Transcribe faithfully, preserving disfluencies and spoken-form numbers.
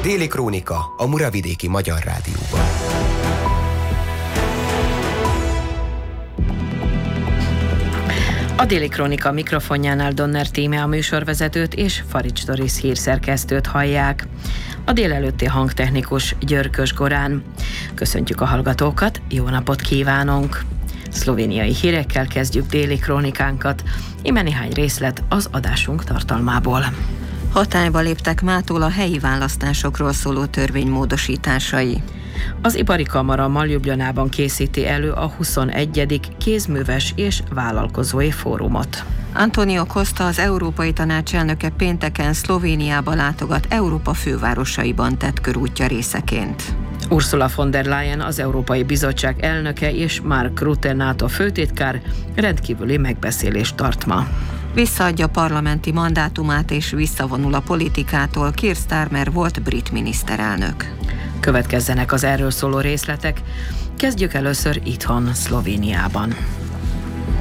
Déli Krónika a Muravidéki Magyar Rádióban. A Déli Krónika mikrofonjánál Donner Tíme a műsorvezetőt és Farics Doris hírszerkesztőt hallják. A délelőtti hangtechnikus Györkös Gorán. Köszöntjük a hallgatókat, jó napot kívánunk! Szlovéniai hírekkel kezdjük Déli Krónikánkat. Íme néhány részlet az adásunk tartalmából. Hatályba léptek mától a helyi választásokról szóló törvény módosításai. Az Ipari Kamara ma Ljubljanában készíti elő a huszonegyedik kézműves és vállalkozói fórumot. Antonio Costa, az Európai Tanács elnöke pénteken Szlovéniába látogat Európa fővárosaiban tett körútja részeként. Ursula von der Leyen, az Európai Bizottság elnöke, és Mark Rutte NATO főtitkár rendkívüli megbeszélést tart ma. Visszaadja parlamenti mandátumát és visszavonul a politikától Keir Starmer volt brit miniszterelnök. Következzenek az erről szóló részletek. Kezdjük először itthon, Szlovéniában.